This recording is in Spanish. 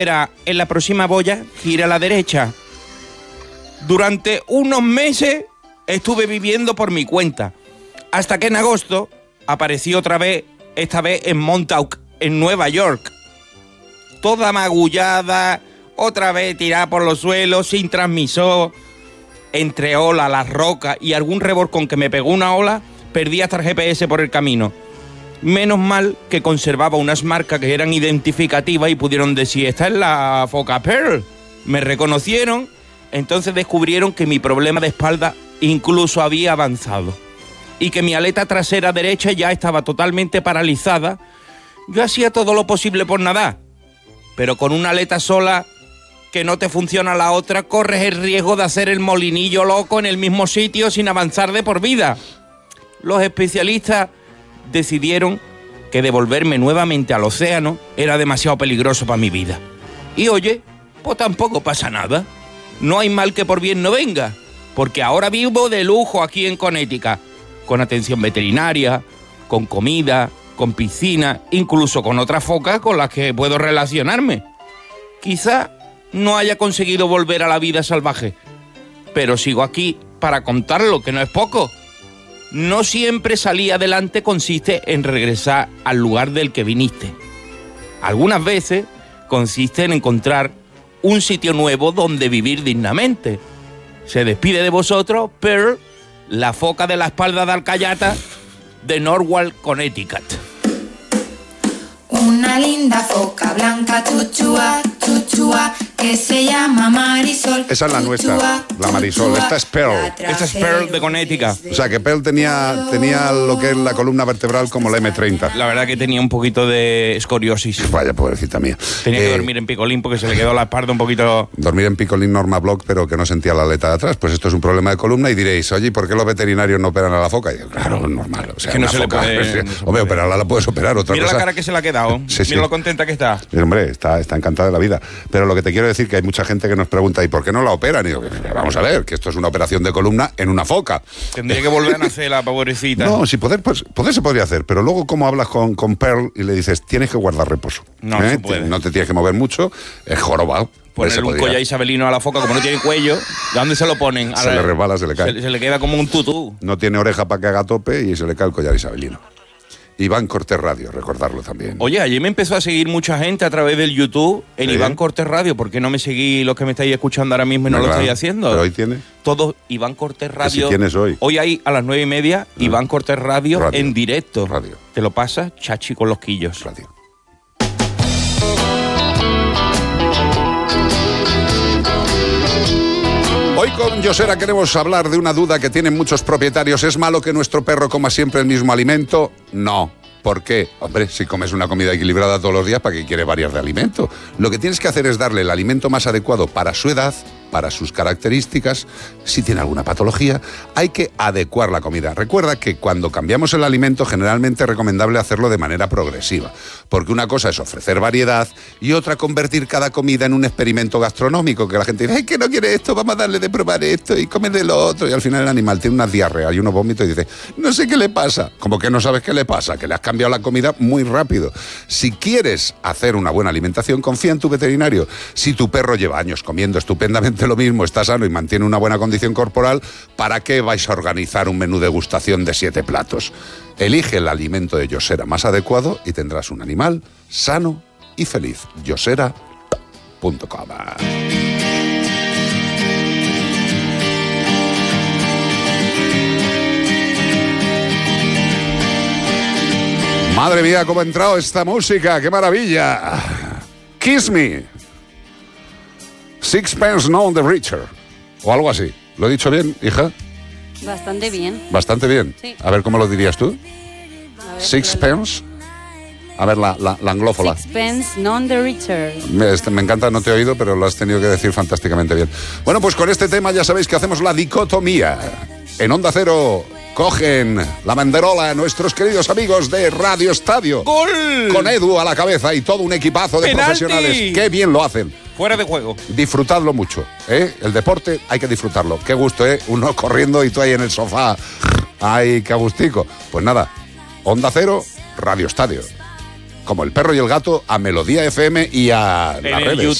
En la próxima boya, gira a la derecha. Durante unos meses estuve viviendo por mi cuenta, hasta que en agosto aparecí otra vez, esta vez en Montauk, en Nueva York. Toda magullada, otra vez tirada por los suelos, sin transmisor. Entre olas, las rocas y algún revolcón que me pegó una ola, perdí hasta el GPS por el camino. Menos mal que conservaba unas marcas que eran identificativas y pudieron decir, esta es la foca Pearl. Me reconocieron, entonces descubrieron que mi problema de espalda incluso había avanzado y que mi aleta trasera derecha ya estaba totalmente paralizada. Yo hacía todo lo posible por nadar, pero con una aleta sola que no te funciona la otra, corres el riesgo de hacer el molinillo loco en el mismo sitio sin avanzar de por vida. Los especialistas decidieron que devolverme nuevamente al océano era demasiado peligroso para mi vida. Y oye, pues tampoco pasa nada. No hay mal que por bien no venga, porque ahora vivo de lujo aquí en Connecticut, con atención veterinaria, con comida, con piscina, incluso con otras focas con las que puedo relacionarme. Quizá no haya conseguido volver a la vida salvaje, pero sigo aquí para contarlo, que no es poco. No siempre salir adelante consiste en regresar al lugar del que viniste. Algunas veces consiste en encontrar un sitio nuevo donde vivir dignamente. Se despide de vosotros, Pearl, la foca de la espalda de Alcayata de Norwalk, Connecticut. Una linda foca blanca, chuchua, chuchua, que se llama Marisol. Esa es la nuestra, la Marisol. Esta es Pearl. Esta es Pearl de Connecticut. O sea, que Pearl tenía lo que es la columna vertebral como la M30. La verdad que tenía un poquito de escoriosis. Vaya, pobrecita mía. Tenía que dormir en picolín porque se le quedó la espalda un poquito... Dormir en picolín Norma Block, pero que no sentía la aleta de atrás. Pues esto es un problema de columna y diréis, oye, ¿por qué los veterinarios no operan a la foca? Y digo, claro, es normal. O sea, que no se foca, le puede... Hombre, operarla la puedes operar, otra Mira cosa... la cara que se le ha quedado. Sí, Mira lo contenta que está. Hombre, está encantada de la vida. Pero lo que te quiero decir que hay mucha gente que nos pregunta, ¿y por qué no la operan? Y digo, vamos a ver, que esto es una operación de columna en una foca. Tendría que volver a nacer la pobrecita. No, si poder se podría hacer, pero luego como hablas con Pearl y le dices, tienes que guardar reposo. No se puede. No te tienes que mover mucho, es jorobado. Poner un collar isabelino a la foca, como no tiene cuello, ¿de dónde se lo ponen? Se le resbala, se le cae. Se le queda como un tutú. No tiene oreja para que haga tope y se le cae el collar isabelino. Iván Cortés Radio, recordarlo también. Oye, ayer me empezó a seguir mucha gente a través del YouTube en Iván Cortés Radio. ¿Por qué no me seguí los que me estáis escuchando ahora mismo y no lo estáis haciendo? Pero hoy tiene. Todos Iván Cortés Radio. Si tienes hoy. Hoy hay a las 9:30 Iván Cortés Radio en directo. Radio. Te lo pasas, chachi, con los quillos. Radio. Hoy con Yosera queremos hablar de una duda que tienen muchos propietarios. ¿Es malo que nuestro perro coma siempre el mismo alimento? No. ¿Por qué? Hombre, si comes una comida equilibrada todos los días, ¿para qué quiere variar de alimento? Lo que tienes que hacer es darle el alimento más adecuado para su edad, para sus características. Si tiene alguna patología, hay que adecuar la comida. Recuerda que cuando cambiamos el alimento, generalmente es recomendable hacerlo de manera progresiva, porque una cosa es ofrecer variedad y otra convertir cada comida en un experimento gastronómico, que la gente dice, ¡ay, que no quiere esto! Vamos a darle de probar esto y come de lo otro. Y al final el animal tiene una diarrea y unos vómitos y dice, no sé qué le pasa. ¿Cómo que no sabes qué le pasa? Que le has cambiado la comida muy rápido. Si quieres hacer una buena alimentación, confía en tu veterinario. Si tu perro lleva años comiendo estupendamente lo mismo, está sano y mantiene una buena condición corporal, ¿para qué vais a organizar un menú degustación de 7 platos? Elige el alimento de Yosera más adecuado y tendrás un animal sano y feliz. Yosera.com. Madre mía, cómo ha entrado esta música, qué maravilla. Kiss Me. Sixpence None the Richer. O algo así. ¿Lo he dicho bien, hija? Bastante bien. Bastante bien. Sí. A ver, ¿cómo lo dirías tú? Ver, Sixpence. A ver, la anglófola. Sixpence None the Richer. Me encanta, no te he oído, pero lo has tenido que decir fantásticamente bien. Bueno, pues con este tema ya sabéis que hacemos la dicotomía. En Onda Cero cogen la banderola a nuestros queridos amigos de Radio Estadio. ¡Gol! Con Edu a la cabeza y todo un equipazo de ¡Penalti! profesionales. ¡Qué bien lo hacen! Fuera de juego. Disfrutadlo mucho, ¿eh? El deporte hay que disfrutarlo. Qué gusto, ¿eh? Uno corriendo y tú ahí en el sofá. ¡Ay, qué agustico! Pues nada, Onda Cero, Radio Estadio. como El Perro y el Gato, a Melodía FM y a En las el redes.